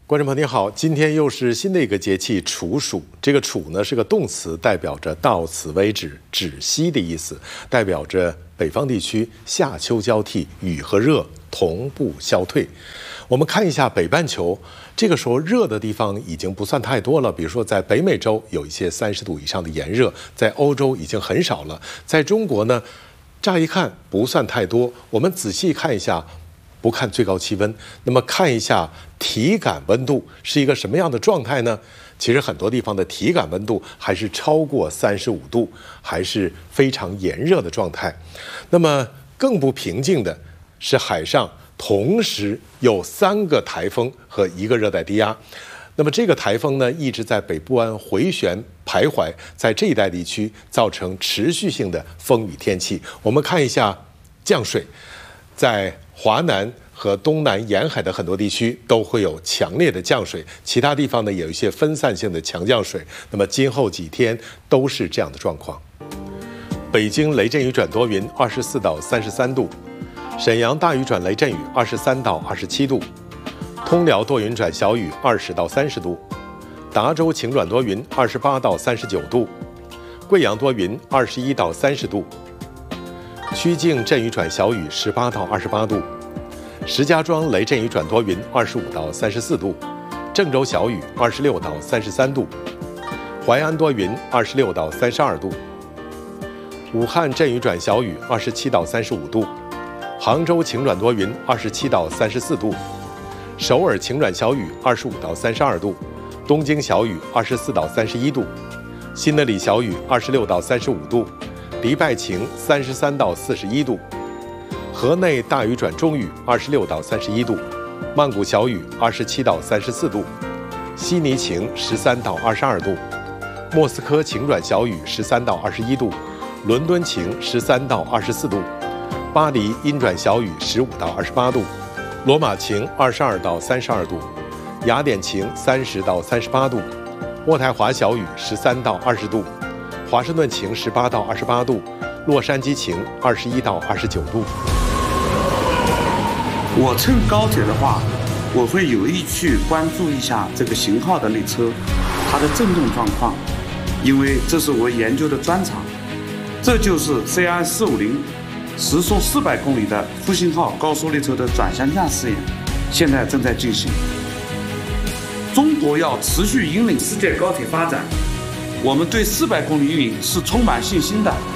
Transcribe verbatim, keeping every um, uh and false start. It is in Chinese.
观众朋友您好，今天又是新的一个节气处暑。这个处呢是个动词，代表着到此为止、止息的意思，代表着北方地区夏秋交替，雨和热同步消退。我们看一下北半球，这个时候热的地方已经不算太多了，比如说在北美洲有一些三十度以上的炎热，在欧洲已经很少了。在中国呢，乍一看不算太多，我们仔细看一下。不看最高气温，那么看一下体感温度是一个什么样的状态呢？其实很多地方的体感温度还是超过三十五度，还是非常炎热的状态。那么更不平静的是海上同时有三个台风和一个热带低压。那么这个台风呢，一直在北部湾回旋徘徊，在这一带地区造成持续性的风雨天气。我们看一下降水，在华南和东南沿海的很多地区都会有强烈的降水，其他地方呢也有一些分散性的强降水。那么今后几天都是这样的状况。北京雷阵雨转多云，二十四到三十三度；沈阳大雨转雷阵雨，二十三到二十七度；通辽多云转小雨，二十到三十度；达州晴转多云，二十八到三十九度；贵阳多云，二十一到三十度；曲靖阵雨转小雨，十八到二十八度；石家庄雷阵雨转多云，二十五到三十四度；郑州小雨，二十六到三十三度；淮安多云，二十六到三十二度；武汉阵雨转小雨，二十七到三十五度；杭州晴转多云，二十七到三十四度；首尔晴转小雨，二十五到三十二度；东京小雨，二十四到三十一度；新德里小雨，二十六到三十五度；迪拜晴，三十三到四十一度；河内大雨转中雨，二十六到三十一度；曼谷小雨，二十七到三十四度；悉尼晴，十三到二十二度；莫斯科晴转小雨，十三到二十一度；伦敦晴，十三到二十四度；巴黎阴转小雨，十五到二十八度；罗马晴，二十二到三十二度；雅典晴，三十到三十八度；渥太华小雨，十三到二十度；华盛顿晴，十八到二十八度；洛杉矶晴，二十一到二十九度。 我乘高铁的话，我会有意去关注一下这个型号的列车，它的震动状况，因为这是我研究的专长。这就是 C R 四五零时速四百公里的复兴号高速列车的转向架试验，现在正在进行。中国要持续引领世界高铁发展，我们对四百公里运营是充满信心的。